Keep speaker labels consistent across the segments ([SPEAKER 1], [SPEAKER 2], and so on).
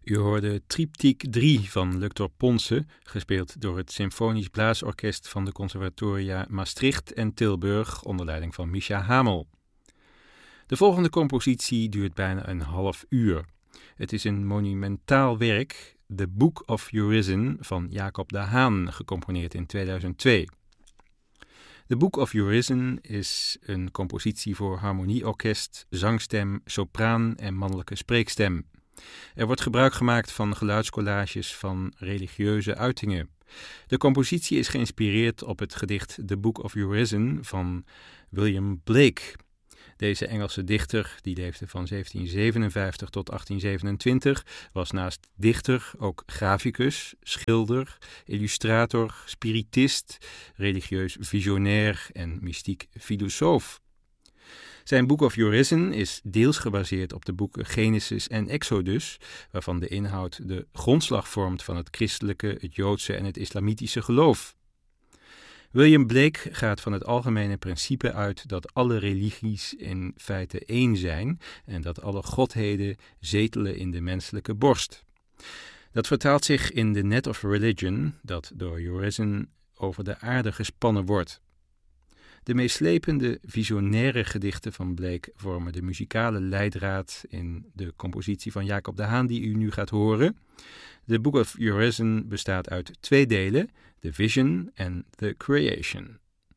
[SPEAKER 1] U hoorde Triptyque 3 van Luctor Ponce, gespeeld door het Symfonisch Blaasorkest van de Conservatoria Maastricht en Tilburg onder leiding van Mischa Hamel. De volgende compositie duurt bijna een half uur. Het is een monumentaal werk, The Book of Urizen van Jacob de Haan, gecomponeerd in 2002. The Book of Urizen is een compositie voor harmonieorkest, zangstem, sopraan en mannelijke spreekstem. Er wordt gebruik gemaakt van geluidscollages van religieuze uitingen. De compositie is geïnspireerd op het gedicht The Book of Urizen van William Blake. Deze Engelse dichter, die leefde van 1757 tot 1827, was naast dichter ook graficus, schilder, illustrator, spiritist, religieus visionair en mystiek filosoof. Zijn Book of Urizen is deels gebaseerd op de boeken Genesis en Exodus, waarvan de inhoud de grondslag vormt van het christelijke, het joodse en het islamitische geloof. William Blake gaat van het algemene principe uit dat alle religies in feite één zijn en dat alle godheden zetelen in de menselijke borst. Dat vertaalt zich in de Net of Religion, dat door Urizen over de aarde gespannen wordt. De meeslepende, visionaire gedichten van Blake vormen de muzikale leidraad in de compositie van Jacob de Haan die u nu gaat horen. The Book of Urizen bestaat uit 2 delen, The Vision en The Creation.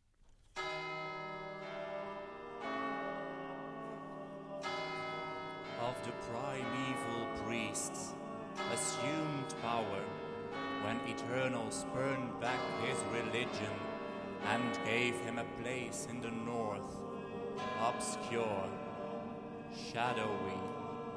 [SPEAKER 2] Of the primeval priests assumed power when Eternal spurned back his religion and gave him a place in the north, obscure, shadowy,